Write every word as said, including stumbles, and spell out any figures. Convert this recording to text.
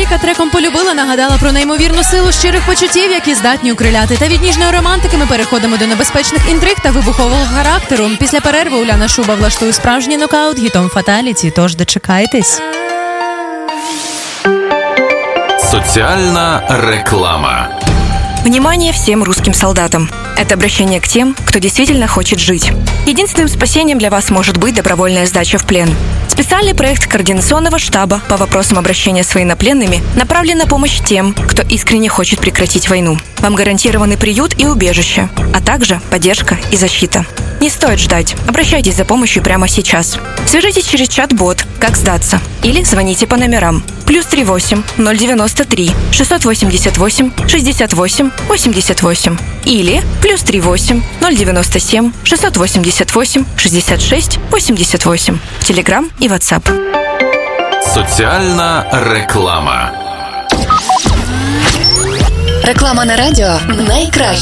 яка треком полюбила, нагадала про неймовірну силу щирих почуттів, які здатні укриляти. Та від ніжної романтики ми переходимо до небезпечних інтриг та вибухового характеру. Після перерви Уляна Шуба влаштує справжній нокаут гітом «Фаталіті», тож дочекайтесь. Социальная реклама. Внимание всем русским солдатам. Это обращение к тем, кто действительно хочет жить. Единственным спасением для вас может быть добровольная сдача в плен. Специальный проект Координационного штаба по вопросам обращения с военнопленными направлен на помощь тем, кто искренне хочет прекратить войну. Вам гарантированы приют и убежище, а также поддержка и защита. Не стоит ждать. Обращайтесь за помощью прямо сейчас. Свяжитесь через чат-бот «Как сдаться» или звоните по номерам плюс три восемь ноль девяносто три шестьсот восемьдесят восемь шестьдесят восемь восемьдесят восемь или плюс три восемь ноль девяносто семь шестьсот восемьдесят восемь шестьдесят шесть восемьдесят восемь в Телеграм и WhatsApp. Соціальна реклама. Реклама на радіо найкраще.